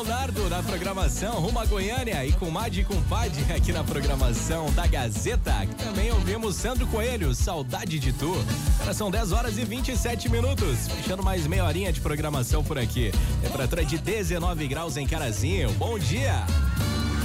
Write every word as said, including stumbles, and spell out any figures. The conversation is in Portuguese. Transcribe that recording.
Leonardo na programação rumo a Goiânia e com Madi e com Pad aqui na programação da Gazeta. Também ouvimos Sandro Coelho, Saudade de Tu. Agora são dez horas e vinte e sete minutos, fechando mais meia horinha de programação por aqui. Temperatura de dezenove graus em Carazinho. Bom dia!